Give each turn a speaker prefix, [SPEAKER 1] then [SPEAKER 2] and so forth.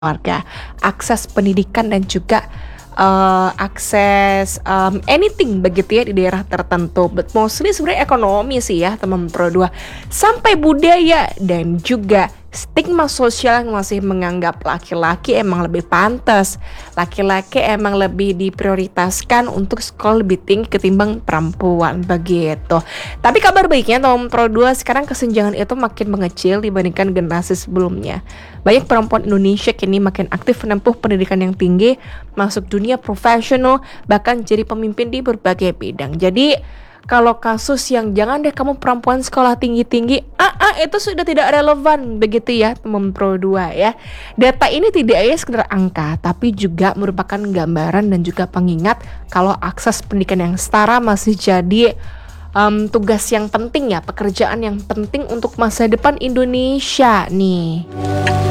[SPEAKER 1] keluarga, akses pendidikan dan juga akses anything begitu ya di daerah tertentu. But mostly sebenarnya ekonomi sih ya teman Pro 2. Sampai budaya dan juga stigma sosial yang masih menganggap laki-laki emang lebih pantas, laki-laki emang lebih diprioritaskan untuk sekolah lebih tinggi ketimbang perempuan begitu. Tapi kabar baiknya teman Pro 2, sekarang kesenjangan itu makin mengecil dibandingkan generasi sebelumnya. Banyak perempuan Indonesia kini makin aktif menempuh pendidikan yang tinggi, masuk dunia profesional, bahkan jadi pemimpin di berbagai bidang. Jadi kalau kasus yang jangan deh kamu perempuan sekolah tinggi-tinggi, itu sudah tidak relevan begitu ya teman Pro 2 ya. Data ini tidak hanya sekedar angka, tapi juga merupakan gambaran dan juga pengingat kalau akses pendidikan yang setara masih jadi tugas yang penting ya, pekerjaan yang penting untuk masa depan Indonesia nih.